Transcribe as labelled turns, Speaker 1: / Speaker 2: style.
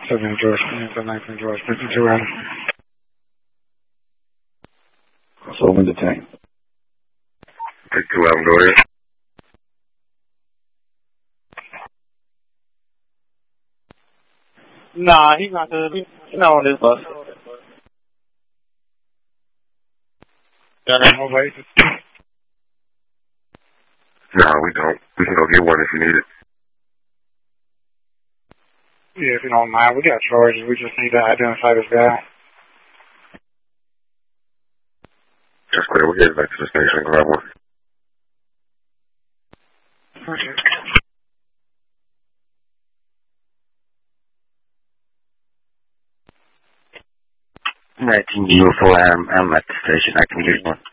Speaker 1: 7 George, 19 George, 52 Adam.
Speaker 2: Crossover to tank.
Speaker 3: 52 Adam, go ahead.
Speaker 4: Nah, he's not good. He's not on this bus.
Speaker 1: Got any more places?
Speaker 3: No, we don't. We can go get one if you need it.
Speaker 1: Yeah, if you don't mind, we got charges. We just need to identify this guy.
Speaker 3: That's clear. We're heading back to the station and grab one.
Speaker 1: Okay.
Speaker 2: 19 Uniform, I'm at the station. I can get one.